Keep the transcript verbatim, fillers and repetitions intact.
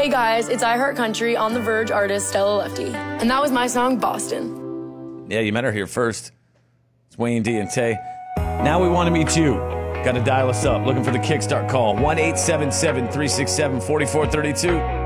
Hey guys, it's I Heart Country on The Verge artist Stella Lefty. And that was my song, Boston. Yeah, you met her here first. It's Wayne D and Tay. Now we want to meet you. Got to dial us up. Looking for the Kickstart call. one eight seven seven, three six seven, four four three two.